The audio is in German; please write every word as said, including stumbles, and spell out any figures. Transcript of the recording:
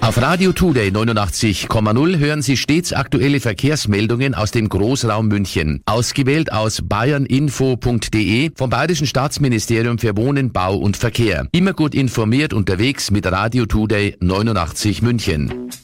Auf Radio Today neunundachtzig Komma null hören Sie stets aktuelle Verkehrsmeldungen aus dem Großraum München. Ausgewählt aus bayerninfo punkt de vom Bayerischen Staatsministerium für Wohnen, Bau und Verkehr. Immer gut informiert unterwegs mit Radio Today neunundachtzig München.